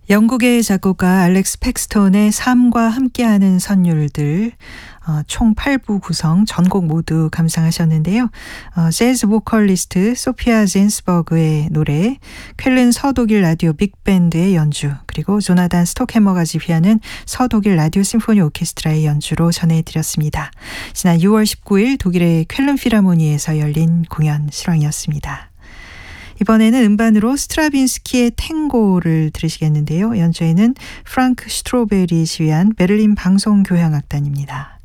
영국의 작곡가 알렉스 팩스톤의 삶과 함께하는 선율들 총 8부 구성 전곡 모두 감상하셨는데요. 재즈 보컬리스트 소피아 젠스버그의 노래, 쾰른 서독일 라디오 빅밴드의 연주, 그리고 조나단 스톡해머가 지휘하는 서독일 라디오 심포니 오케스트라의 연주로 전해드렸습니다. 지난 6월 19일 독일의 쾰른 필하모니에서 열린 공연 실황이었습니다. 이번에는 음반으로 스트라빈스키의 탱고를 들으시겠는데요. 연주에는 프랑크 슈트로벨이 지휘한 베를린 방송교향악단입니다.